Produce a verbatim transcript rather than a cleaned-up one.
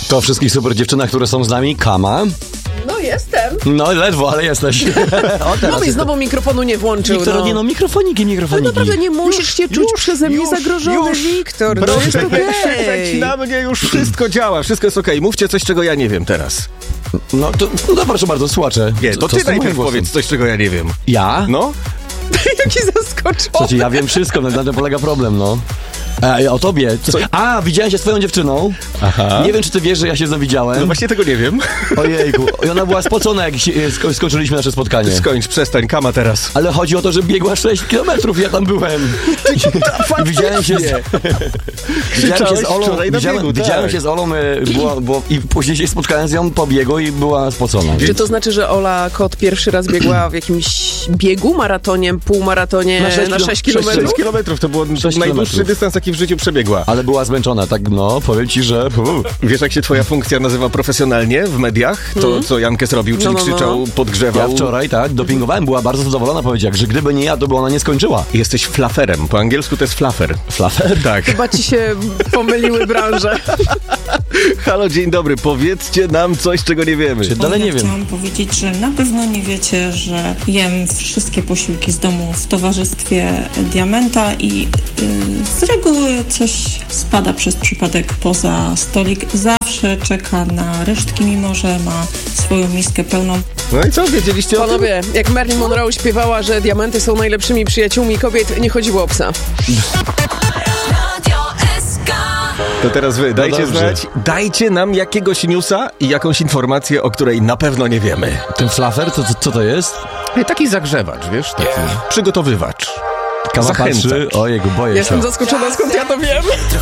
To o wszystkich super dziewczynach, które są z nami. Kama. No jestem. No ledwo, ale jesteś. O, No i znowu mikrofonu nie włączył. Wiktor, no. nie no, mikrofoniki, mikrofoniki. Ale naprawdę nie musisz się czuć już, przeze mnie już, zagrożony, już. Wiktor. No Proszę jest nie okej. krzyczeć na mnie, już wszystko działa, wszystko jest okej. Mówcie coś, czego ja nie wiem teraz. No to, no to proszę bardzo, słuchacze. Nie, to, to ty z tym moim najpierw głosem. powiedz coś, czego ja nie wiem. Ja? No? Jaki zaskoczony. Słuchajcie, ja wiem wszystko, na tym polega problem, no. E, o tobie. Co? A, widziałem się z twoją dziewczyną. Aha. Nie wiem, czy ty wiesz, że ja się z nią widziałem. No właśnie tego nie wiem. Ojejku. I ona była spocona, jak się, sko- skończyliśmy nasze spotkanie. Skończ, przestań, Kama teraz. Ale chodzi o to, że biegła sześć kilometrów, ja tam byłem. I widziałem się z... Widziałem się z Olą, wczoraj na widziałem, biegu, tak. widziałem się z Olą e, było, było, i później się spotkałem z nią po biegu i była spocona. Czy to znaczy, że Ola Kot pierwszy raz biegła w jakimś biegu, maratonie, półmaratonie Na sześć na kilo- sześć kilometrów? sześć kilometrów to był najdłuższy kilometrów. dystans, jaki w życiu przebiegła. Ale była zmęczona, tak no, powiem ci, że... Uh. Wiesz, jak się twoja funkcja nazywa profesjonalnie w mediach? To, Mhm. co Jankes robił, czyli No, no, no. krzyczał, podgrzewał. Ja wczoraj, tak, dopingowałem, była bardzo zadowolona, powiedziała, że gdyby nie ja, to by ona nie skończyła. Jesteś flaferem. Po angielsku to jest flafer. Flafer? Tak. Chyba ci się pomyliły branże. Halo, dzień dobry. Powiedzcie nam coś, czego nie wiemy. Czy dalej Ja nie wiem. Chciałam powiedzieć, że na pewno nie wiecie, że jem wszystkie posiłki z domu w towarzystwie Diamenta i yy, z reguły coś spada przez przypadek poza stolik. Zawsze czeka na resztki, mimo że ma swoją miskę pełną. No i co, wiedzieliście o tym? Panowie, jak Marilyn Monroe śpiewała, że diamenty są najlepszymi przyjaciółmi kobiet, nie chodziło o psa. To teraz wy, dajcie dobrze. znać, dajcie nam jakiegoś newsa i jakąś informację, o której na pewno nie wiemy. Ten flafer, to, to, co to jest? Taki zagrzewacz, wiesz, taki przygotowywacz. Kawa Zachęcacz. patrzy, ojejku, boję Jestem się. zaskoczona, skąd ja to wiem.